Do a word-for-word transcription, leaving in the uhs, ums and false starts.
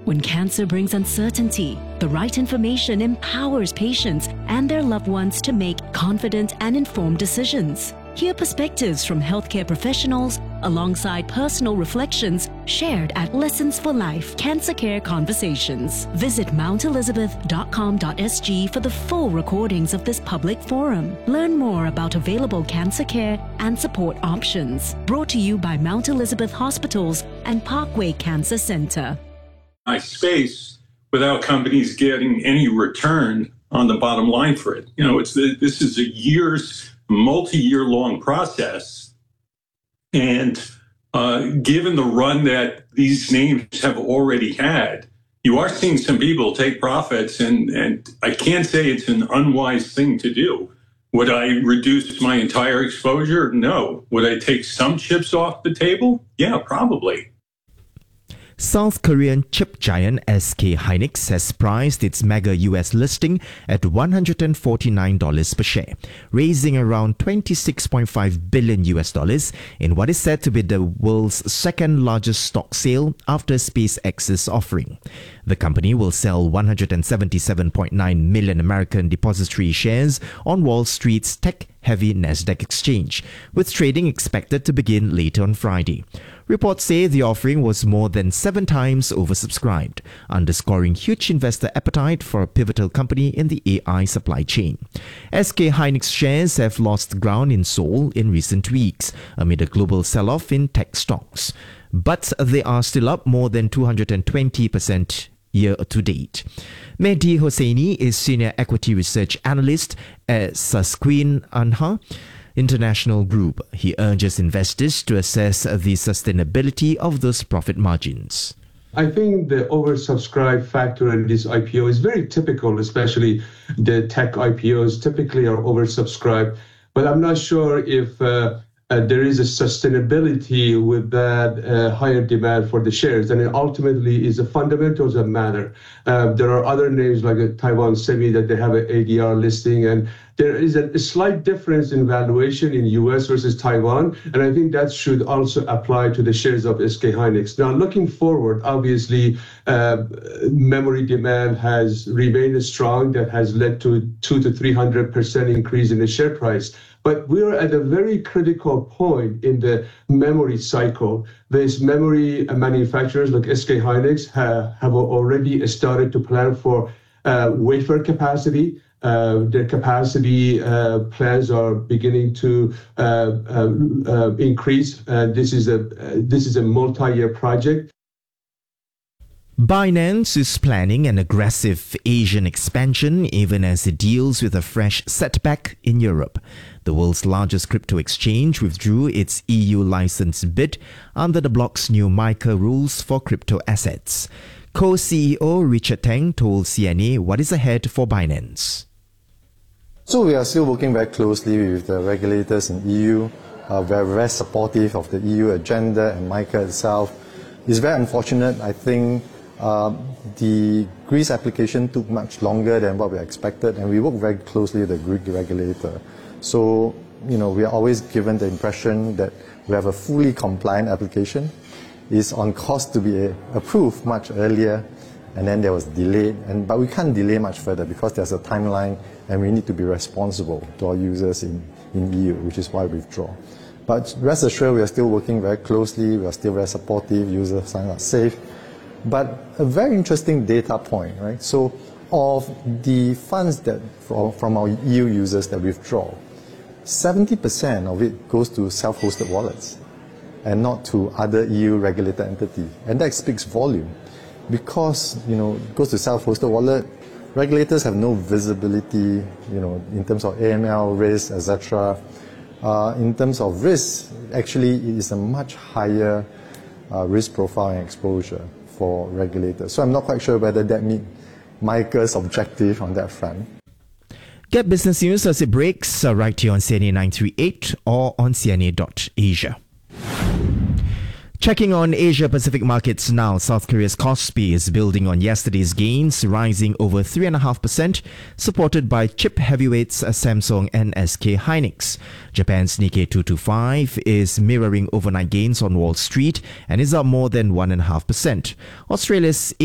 When cancer brings uncertainty, the right information empowers patients and their loved ones to make confident and informed decisions. Hear perspectives from healthcare professionals alongside personal reflections shared at Lessons for Life Cancer Care Conversations. Visit mount elizabeth dot com dot s g for the full recordings of this public forum. Learn more about available cancer care and support options. Brought to you by Mount Elizabeth Hospitals and Parkway Cancer Center. My space without companies getting any return on the bottom line for it. You know, it's the, this is a years, multi-year long process. And uh, given the run that these names have already had, you are seeing some people take profits, and, and I can't say it's an unwise thing to do. Would I reduce my entire exposure? No. Would I take some chips off the table? Yeah, probably. South Korean chip giant S K Hynix has priced its mega U S listing at one hundred forty-nine dollars per share, raising around twenty-six point five billion U S dollars in what is said to be the world's second largest stock sale after SpaceX's offering. The company will sell one hundred seventy-seven point nine million American depository shares on Wall Street's tech-heavy Nasdaq exchange, with trading expected to begin later on Friday. Reports say the offering was more than seven times oversubscribed, underscoring huge investor appetite for a pivotal company in the A I supply chain. S K Hynix shares have lost ground in Seoul in recent weeks amid a global sell-off in tech stocks, but they are still up more than two hundred twenty percent year to date. Mehdi Hosseini is Senior Equity Research Analyst at Susquehanna International Group. He urges investors to assess the sustainability of those profit margins. I think the oversubscribed factor in this I P O is very typical, especially the tech I P Os typically are oversubscribed. But I'm not sure if uh, uh, there is a sustainability with that uh, higher demand for the shares. And it ultimately is the fundamentals that matter. Uh, there are other names like a Taiwan Semi that they have an A D R listing, and there is a, a slight difference in valuation in U S versus Taiwan, and I think that should also apply to the shares of S K Hynix. Now, looking forward, obviously, uh, memory demand has remained strong. That has led to two to three hundred percent increase in the share price. But we're at a very critical point in the memory cycle. These memory manufacturers like S K Hynix have, have already started to plan for uh, wafer capacity. Uh, their capacity uh, plans are beginning to uh, uh, uh, increase. Uh, this is a uh, this is a multi-year project. Binance is planning an aggressive Asian expansion even as it deals with a fresh setback in Europe. The world's largest crypto exchange withdrew its E U license bid under the bloc's new MiCA rules for crypto assets. Co-C E O Richard Teng told C N A what is ahead for Binance. So we are still working very closely with the regulators in E U. Uh, we are very supportive of the E U agenda and MiCA itself. It's very unfortunate. I think uh, the Greece application took much longer than what we expected, and we work very closely with the Greek regulator. So, you know, we are always given the impression that we have a fully compliant application. It's on course to be approved much earlier, and then there was delayed. And but we can't delay much further because there's a timeline, and we need to be responsible to our users in, in E U, which is why we withdraw. But rest assured, we are still working very closely. We are still very supportive. Users are safe. But a very interesting data point, right? So, of the funds that from, from our E U users that withdraw, seventy percent of it goes to self-hosted wallets and not to other E U regulated entities. And that speaks volume because, you know, it goes to self-hosted wallet. Regulators have no visibility, you know, in terms of A M L risk, et cetera. Uh, in terms of risk, actually, it is a much higher uh, risk profile and exposure for regulators. So I'm not quite sure whether that meets MiCA's objective on that front. Get business news as it breaks uh, right here on C N A nine three eight or on C N A dot asia. Checking on Asia-Pacific markets now, South Korea's Kospi is building on yesterday's gains, rising over three point five percent, supported by chip heavyweights Samsung and S K Hynix. Japan's Nikkei two twenty-five is mirroring overnight gains on Wall Street and is up more than one point five percent. Australia's